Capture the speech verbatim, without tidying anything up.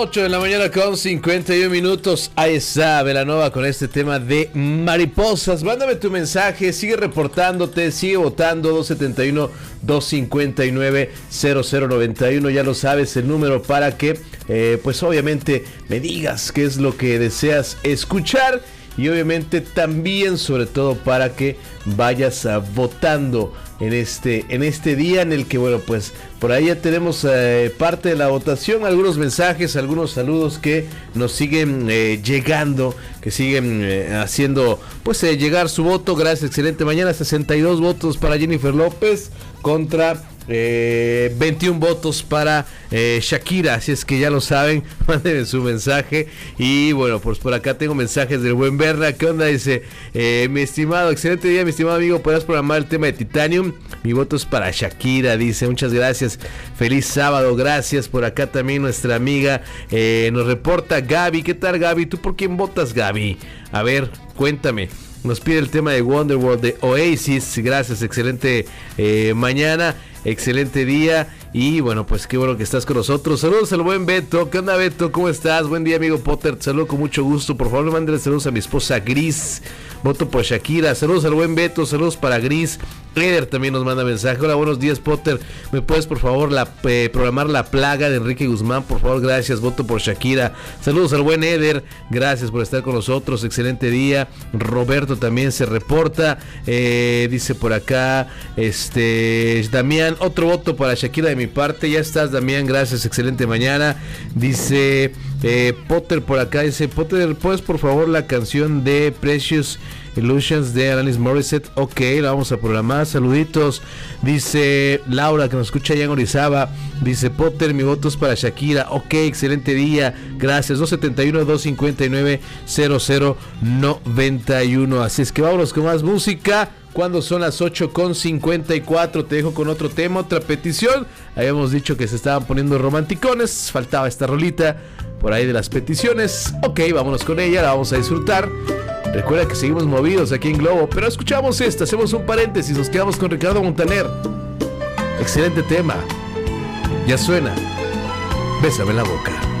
ocho de la mañana con cincuenta y uno minutos. Ahí está Belanova con este tema de mariposas. Mándame tu mensaje, sigue reportándote, sigue votando. Dos setenta y uno, dos cincuenta y nueve, cero cero noventa y uno. Ya lo sabes, el número para que eh, pues obviamente me digas qué es lo que deseas escuchar. Y obviamente también, sobre todo, para que vayas uh, votando en este, en este día en el que, bueno, pues por ahí ya tenemos eh, parte de la votación, algunos mensajes, algunos saludos que nos siguen eh, llegando, que siguen eh, haciendo pues eh, llegar su voto. Gracias, excelente mañana. sesenta y dos votos para Jennifer López contra Eh, veintiún votos para eh, Shakira, así es que ya lo saben, mándenme su mensaje. Y bueno, pues por acá tengo mensajes del buen Berna. ¿Qué onda? Dice, eh, mi estimado, excelente día, mi estimado amigo, ¿podrás programar el tema de Titanium? Mi voto es para Shakira, dice, muchas gracias, feliz sábado. Gracias. Por acá también nuestra amiga eh, nos reporta Gaby. ¿Qué tal, Gaby? ¿Tú por quién votas, Gaby? A ver, cuéntame. Nos pide el tema de Wonderworld de Oasis. Gracias, excelente eh, mañana, excelente día. Y bueno, pues qué bueno que estás con nosotros. Saludos al buen Beto. ¿Qué onda, Beto? ¿Cómo estás? Buen día, amigo Potter. Te saludo con mucho gusto. Por favor, mándale saludos a mi esposa Gris. Voto por Shakira. Saludos al buen Beto. Saludos para Gris. Eder también nos manda mensaje. Hola, buenos días, Potter. ¿Me puedes, por favor, la, eh, programar La Plaga de Enrique Guzmán? Por favor, gracias. Voto por Shakira. Saludos al buen Eder. Gracias por estar con nosotros. Excelente día. Roberto también se reporta. Eh, dice por acá, este, Damián, otro voto para Shakira de mi parte. Ya estás, Damián. Gracias. Excelente mañana. Dice eh, Potter por acá. Dice, Potter, ¿puedes, por favor, la canción de Precious Illusions de Alanis Morissette? Ok, la vamos a programar. Saluditos. Dice Laura, que nos escucha allá en Orizaba. Dice, Potter, mi voto es para Shakira. Ok, excelente día. Gracias. dos setenta y uno, dos cincuenta y nueve, cero cero noventa y uno. Así es que vámonos con más música. Cuando son las ocho con cincuenta y cuatro, te dejo con otro tema, otra petición. Habíamos dicho que se estaban poniendo romanticones. Faltaba esta rolita por ahí de las peticiones. Ok, vámonos con ella, la vamos a disfrutar. Recuerda que seguimos movidos aquí en Globo, pero escuchamos esta, hacemos un paréntesis, nos quedamos con Ricardo Montaner. Excelente tema. Ya suena. Bésame la boca.